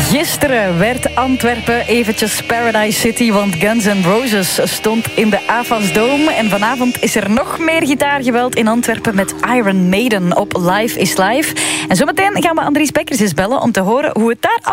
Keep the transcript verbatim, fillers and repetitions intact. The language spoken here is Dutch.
Gisteren werd Antwerpen eventjes Paradise City, want Guns N' Roses stond in de A F A S Dome. En vanavond is er nog meer gitaargeweld in Antwerpen met Iron Maiden op Live is Live. En zometeen gaan we Andries Bekkers eens bellen om te horen hoe het daar